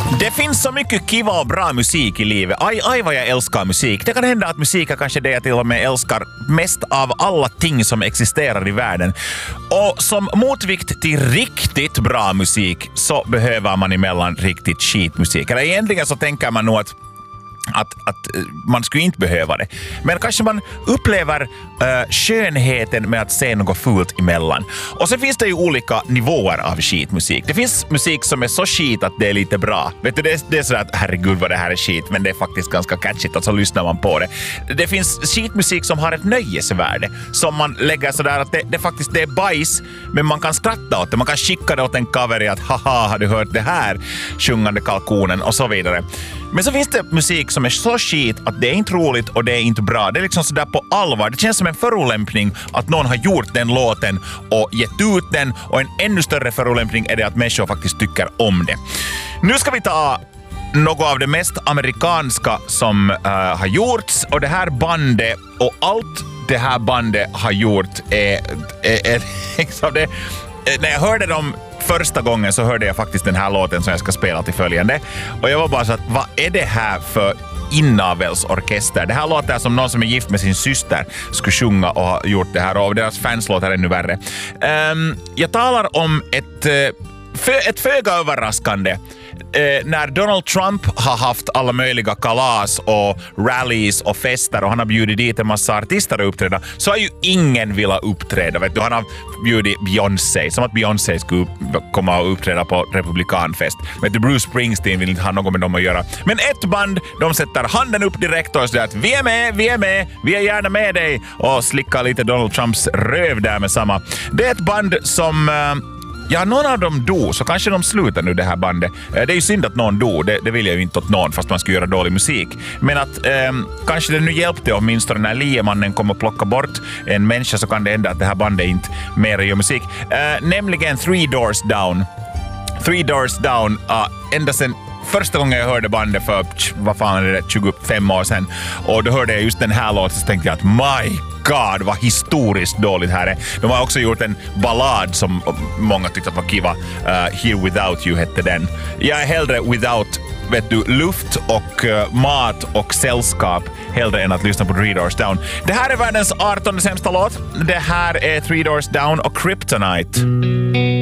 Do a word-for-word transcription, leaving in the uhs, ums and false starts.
Det finns så mycket kiva och bra musik i livet. Aj, aj vad jag älskar musik. Det kan hända att musik är kanske det jag till och med älskar mest av alla ting som existerar i världen. Och som motvikt till riktigt bra musik så behöver man emellan riktigt skitmusik. Eller egentligen så tänker man nog att Att, att man skulle inte behöva det. Men kanske man upplever uh, skönheten med att se något fult emellan. Och sen finns det ju olika nivåer av skitmusik. Det finns musik som är så skit att det är lite bra. Vet du, det är, det är sådär att herregud vad det här är skit, men det är faktiskt ganska catchigt och så lyssnar man på det. Det finns skitmusik som har ett nöjesvärde. Som man lägger sådär att det, det faktiskt det är bajs, men man kan skratta åt det. Man kan skicka det åt en cover i att haha, har du hört det här? Sjungande kalkonen och så vidare. Men så finns det musik som är så skit att det är inte roligt och det är inte bra. Det är liksom sådär på allvar. Det känns som en förolämpning att någon har gjort den låten och gett ut den. Och en ännu större förolämpning är det att människor faktiskt tycker om det. Nu ska vi ta något av det mest amerikanska som uh, har gjorts. Och det här bandet och allt det här bandet har gjort är, är, är liksom det. När jag hörde dem första gången så hörde jag faktiskt den här låten som jag ska spela till följande. Och jag var bara så att, vad är det här för inavelsorkester? Det här låter som någon som är gift med sin syster skulle sjunga och ha gjort det här. Och deras fans låter ännu värre. Um, jag talar om ett, uh, ett föga överraskande. Eh, när Donald Trump har haft alla möjliga kalas och rallies och fester och han har bjudit dit en massa artister att uppträda, så har ju ingen velat uppträda. Vet du, han har bjudit Beyoncé, som att Beyoncé skulle komma och uppträda på republikanfest. Vet du, Bruce Springsteen vill inte ha något med dem att göra. Men ett band, de sätter handen upp direkt och säger att vi är med, vi är med, vi är gärna med dig, och slickar lite Donald Trumps röv där med samma. Det är ett band som... Eh, Ja, någon av dem dog, så kanske de slutar nu det här bandet. Det är ju synd att någon dog, det, det vill jag ju inte åt någon fast man ska göra dålig musik. Men att eh, kanske det nu hjälpte åtminstone när liemannen kommer att plocka bort en människa, så kan det hända att det här bandet inte mer gör musik. Eh, nämligen Three Doors Down. Three Doors Down, uh, ända sedan första gången jag hörde bandet för, vad fan är det, tjugofem år sedan. Och då hörde jag just den här låten så tänkte jag att my God, vad historiskt dåligt här är. De har också gjort en ballad som många tyckte att var kiva. Uh, Here Without You hette den. Jag är hellre without, vet du, luft och uh, mat och sällskap hellre än att lyssna på Three Doors Down. Det här är världens artonde sämsta låt. Det här är Three Doors Down och Kryptonite.